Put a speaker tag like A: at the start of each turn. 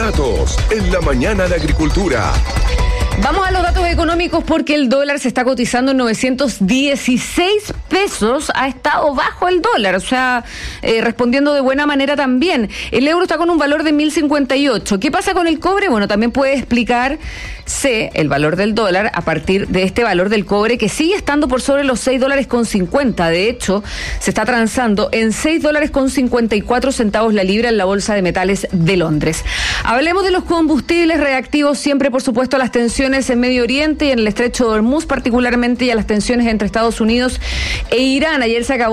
A: Datos en la mañana de Agricultura.
B: Vamos a los datos económicos porque el dólar se está cotizando en 916 pesos. Ha estado bajo el dólar, o sea, respondiendo de buena manera también. El euro está con un valor de 1.058. ¿Qué pasa con el cobre? Bueno, también puede explicarse el valor del dólar a partir de este valor del cobre que sigue estando por sobre los $6.50. De hecho, se está transando en $6.54 la libra en la bolsa de metales de Londres. Hablemos de los combustibles reactivos, siempre por supuesto a las tensiones en Medio Oriente y en el estrecho de Hormuz particularmente, y a las tensiones entre Estados Unidos e Irán. Ayer se acabó